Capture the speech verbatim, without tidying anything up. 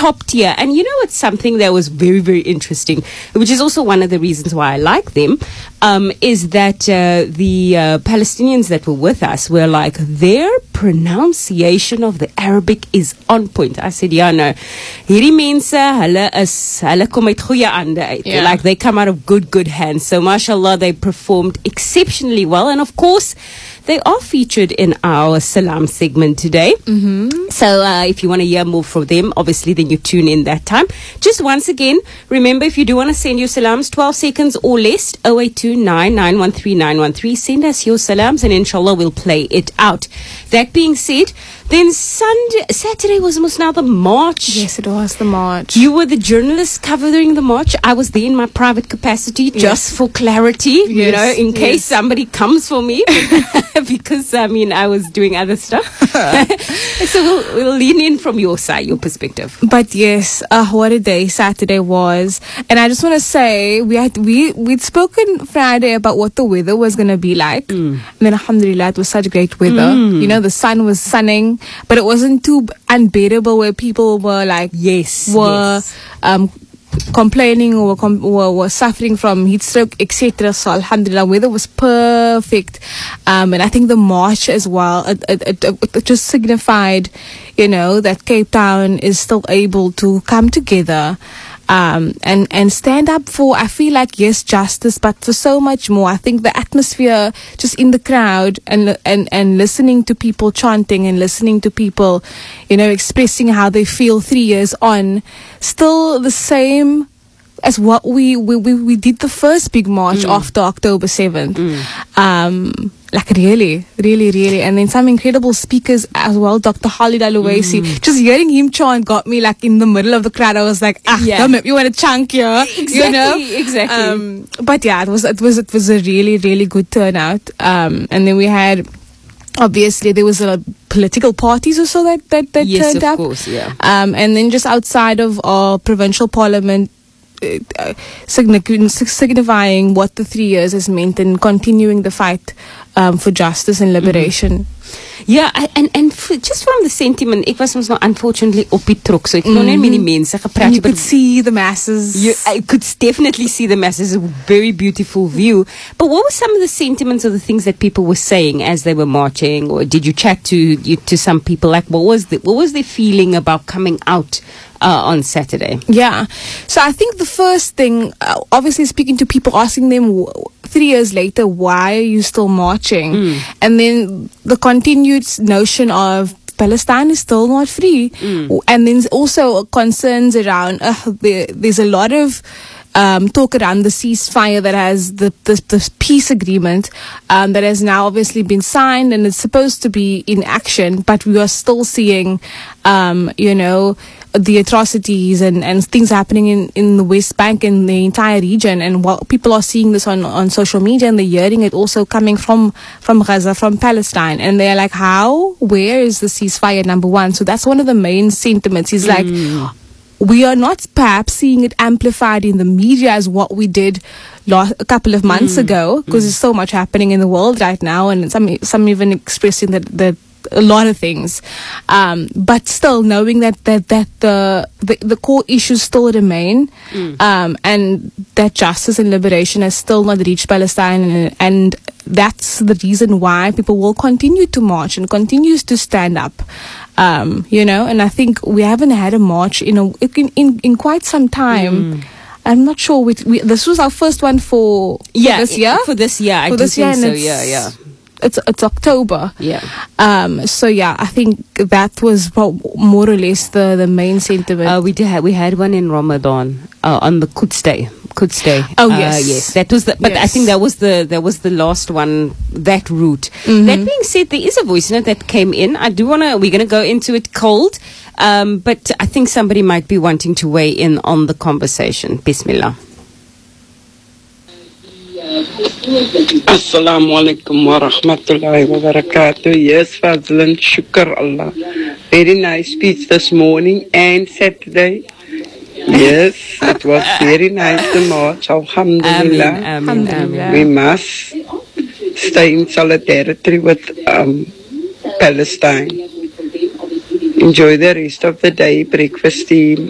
top tier. And you know, it's something that was very, very interesting, which is also one of the reasons why I like them, um, is that uh, the uh, Palestinians that were with us were like, their pronunciation of the Arabic is on point. I said, yeah, no. Hierdie mense, hulle is, hulle kom uit goeie ande uit. Yeah. Like, they come out of good, good hands. So, mashallah, they performed exceptionally well. And of course, they are featured in our Salam segment today. Mm-hmm. So uh, if you want to hear more from them, obviously then you tune in that time. Just once again, remember, if you do want to send your salams, twelve seconds or less, oh eight two nine, nine one three, nine one three. Send us your salams and inshallah we'll play it out. That being said, then Sunday, Saturday was almost now the march. Yes, it was the march. You were the journalist covering the march. I was there in my private capacity, Yes. just for clarity, Yes, you know, in case yes. somebody comes for me. Because, I mean, I was doing other stuff. So we'll, we'll lean in from your side, your perspective. But yes, uh, what a day Saturday was. And I just want to say, we had we we'd spoken Friday about what the weather was going to be like. Mm. And then alhamdulillah, it was such great weather. Mm. You know, the sun was sunning, but it wasn't too unbearable where people were like, yes, were yes. um complaining or com- were, were suffering from heat stroke, et cetera. So alhamdulillah, weather was perfect. Um, and I think the march as well, it, it, it, it just signified, you know, that Cape Town is still able to come together um, and, and stand up for, I feel like, yes, justice, but for so much more. I think the atmosphere just in the crowd and, and, and listening to people chanting and listening to people, you know, expressing how they feel three years on, still the same as what we we, we, we did the first big march mm. after October seventh. Mm. Um, like really, really, really. And then some incredible speakers as well. Doctor Khalid Al-Owaisi. Mm. Just hearing him chant got me like in the middle of the crowd. I was like, ah, yeah. damn it, you want a chunk here? Exactly, you know? exactly. Um, but yeah, it was, it was, it was a really, really good turnout. Um, and then we had, obviously, there was a political parties also that, that, that yes, turned of up. course, yeah. Um, and then just outside of our provincial parliament, uh, signi- signifying what the three years has meant and continuing the fight um, for justice and liberation. Mm-hmm. Yeah, I, and and f- just from the sentiment, ek was ons nou unfortunately op die trok, so ek kon net met die mense gepraat. You could see the masses. You, I could definitely see the masses. A very beautiful view. But what were some of the sentiments or the things that people were saying as they were marching? Or did you chat to you, to some people? Like, what was the what was their feeling about coming out uh, on Saturday? Yeah. So I think the first thing, uh, obviously speaking to people, asking them w- three years later, why are you still marching? Mm. And then the continued notion of Palestine is still not free. Mm. And then also concerns around, uh, there, there's a lot of Um, talk around the ceasefire that has the, the, the peace agreement um, that has now obviously been signed and it's supposed to be in action, but we are still seeing, um, you know, the atrocities and, and things happening in, in the West Bank and the entire region. And while people are seeing this on, on social media and they're hearing it also coming from, from Gaza, from Palestine. And they're like, how? Where is the ceasefire, number one? So that's one of the main sentiments. He's like, mm. we are not perhaps seeing it amplified in the media as what we did last, a couple of months mm. ago, because mm. there's so much happening in the world right now, and some some even expressing that that a lot of things. Um, but still knowing that that that the the, the core issues still remain, mm. um, and that justice and liberation has still not reached Palestine, and, and that's the reason why people will continue to march and continues to stand up. Um, you know, and I think we haven't had a march in a, in, in, in quite some time. Mm. I'm not sure. We, we, this was our first one for, for yeah, this year. For this year, I for do this think year, so. Yeah, yeah. It's it's October. Yeah. Um. So yeah, I think that was more or less the, the main sentiment. Uh, we did have, we had one in Ramadan uh, on the Quds Day. Quds Day. Oh uh, yes, yes. That was the. But yes. I think that was the that was the last one. That route. Mm-hmm. That being said, there is a voice note that came in. I do wanna. We're gonna go into it cold. Um. But I think somebody might be wanting to weigh in on the conversation. Bismillah. Assalamu alaikum wa rahmatullahi wa barakatuh. Yes, Fazlan, shukr Allah. Very nice speech this morning and Saturday. Yes, it was very nice to march. Alhamdulillah. Amen, amen, amen. We must stay in solidarity with um, Palestine. Enjoy the rest of the day, breakfast team.